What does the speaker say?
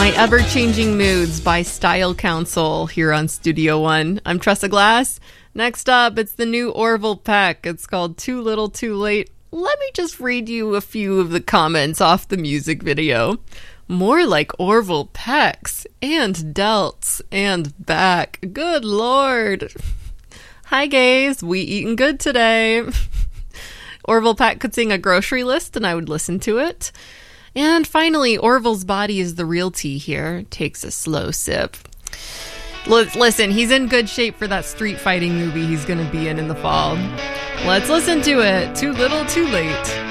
My Ever-Changing Moods by Style Council here on Studio One. I'm Tressa Glass. Next up, it's the new Orville Peck. It's called Too Little Too Late. Let me just read you a few of the comments off the music video. More like Orville Pecks and delts and back. Good Lord. Hi gays, we eating good today. Orville Peck could sing a grocery list and I would listen to it. And finally, Orville's body is the real tea here. Takes a slow sip. Listen, he's in good shape for that street fighting movie he's going to be in the fall. Let's listen to it. Too Little Too Late.